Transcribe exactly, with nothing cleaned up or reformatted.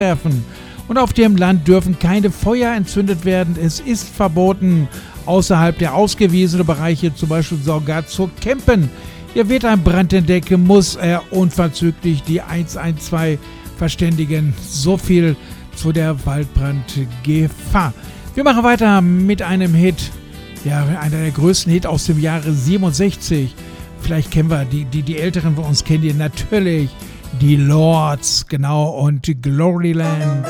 werfen. Und auf dem Land dürfen keine Feuer entzündet werden. Es ist verboten, außerhalb der ausgewiesenen Bereiche, zum Beispiel sogar zu campen. Hier wird ein Brand entdeckt, muss er unverzüglich die eins eins zwei verständigen. So viel zu der Waldbrandgefahr. Wir machen weiter mit einem Hit, ja, einer der größten Hits aus dem Jahre siebenundsechzig. Vielleicht kennen wir, die, die, die Älteren von uns kennen die natürlich, die Lords, genau, und Gloryland.